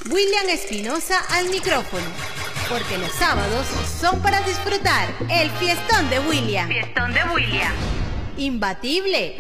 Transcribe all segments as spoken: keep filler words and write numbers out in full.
William Espinosa al micrófono, porque los sábados son para disfrutar el fiestón de William. Fiestón de William. Imbatible.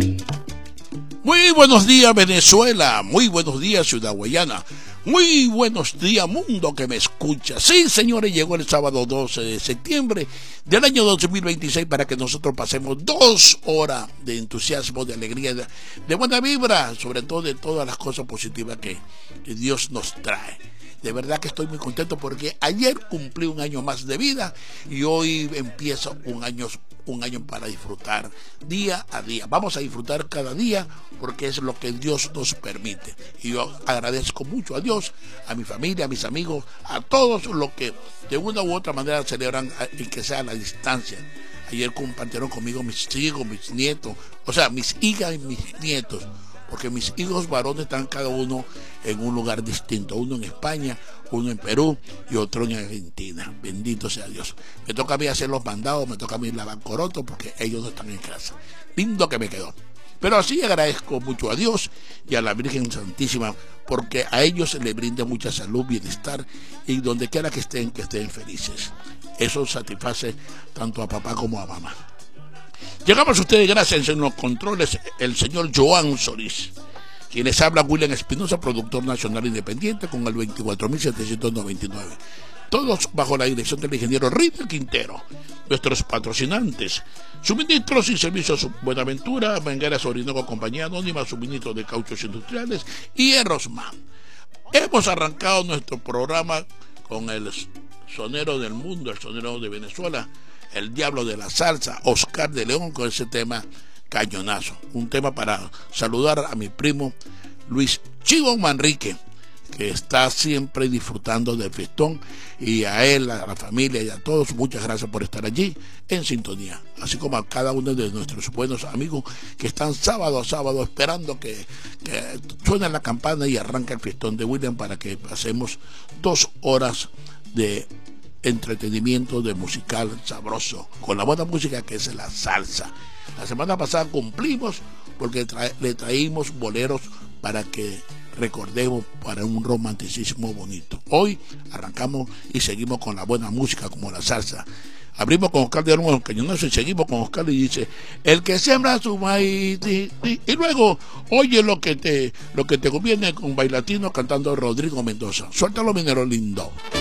Muy buenos días, Venezuela. Muy buenos días, Ciudad Guayana. Muy buenos días, mundo que me escucha. Sí, señores, llegó el sábado doce de septiembre del año dos mil veintiséis para que nosotros pasemos dos horas de entusiasmo, de alegría, de, de buena vibra, sobre todo de todas las cosas positivas que, que Dios nos trae. De verdad que estoy muy contento porque ayer cumplí un año más de vida y hoy empiezo un año, un año para disfrutar día a día. Vamos a disfrutar cada día porque es lo que Dios nos permite. Y yo agradezco mucho a Dios, a mi familia, a mis amigos, a todos los que de una u otra manera celebran y que sea a la distancia. Ayer compartieron conmigo mis hijos, mis nietos, o sea, mis hijas y mis nietos. Porque mis hijos varones están cada uno en un lugar distinto, uno en España, uno en Perú y otro en Argentina. Bendito sea Dios. Me toca a mí hacer los mandados, me toca a mí lavar coroto porque ellos no están en casa. Lindo que me quedó. Pero así agradezco mucho a Dios y a la Virgen Santísima porque a ellos se les brinda mucha salud, bienestar y donde quiera que estén, que estén felices. Eso satisface tanto a papá como a mamá. Llegamos a ustedes gracias en los controles el señor Joan Solís, quienes habla William Espinosa, productor nacional independiente con el veinticuatro mil setecientos noventa y nueve. Todos bajo la dirección del ingeniero Rita Quintero. Nuestros patrocinantes, Suministros y Servicios Buenaventura, Vengueras Orinoco Compañía Anónima, Suministro de Cauchos Industriales y Erosman. Hemos arrancado nuestro programa con el sonero del mundo, el sonero de Venezuela, el diablo de la salsa, Oscar de León, con ese tema Cañonazo. Un tema para saludar a mi primo Luis Chivo Manrique, que está siempre disfrutando del fiestón, y a él, a la familia y a todos, muchas gracias por estar allí en sintonía, así como a cada uno de nuestros buenos amigos que están sábado a sábado esperando que, que suene la campana y arranque el fiestón de William para que pasemos dos horas de entretenimiento, de musical sabroso, con la buena música que es la salsa. La semana pasada cumplimos porque tra le traímos boleros para que recordemos, para un romanticismo bonito. Hoy arrancamos y seguimos con la buena música como la salsa. Abrimos con Oscar de León, Cañonazo, y seguimos con Oscar y dice: el que siembra su maíz, y, y, y luego oye lo que te lo que te conviene con Bailatino cantando Rodrigo Mendoza. Suéltalo, minero lindo.